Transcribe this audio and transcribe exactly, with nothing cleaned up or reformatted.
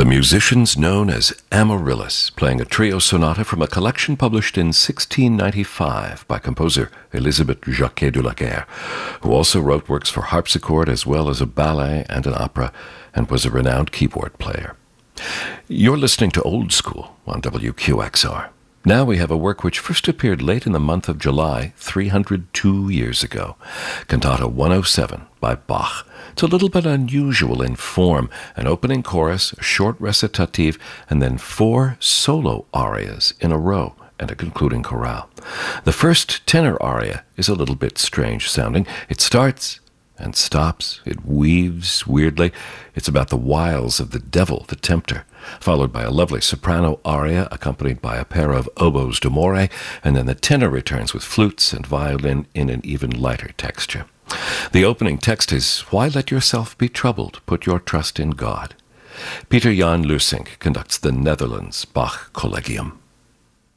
musicians known as Amaryllis, playing a trio sonata from a collection published in sixteen ninety-five by composer Elisabeth Jacquet de la Guerre, who also wrote works for harpsichord as well as a ballet and an opera, and was a renowned keyboard player. You're listening to Old School on W Q X R. Now we have a work which first appeared late in the month of July, three hundred two years ago, Cantata one oh seven by Bach. It's a little bit unusual in form, an opening chorus, a short recitative, and then four solo arias in a row, and a concluding chorale. The first tenor aria is a little bit strange sounding. It starts and stops. It weaves weirdly. It's about the wiles of the devil, the tempter, followed by a lovely soprano aria accompanied by a pair of oboes d'amore, and then the tenor returns with flutes and violin in an even lighter texture. The opening text is, "Why let yourself be troubled? Put your trust in God." Peter Jan Lusink conducts the Netherlands Bach Collegium.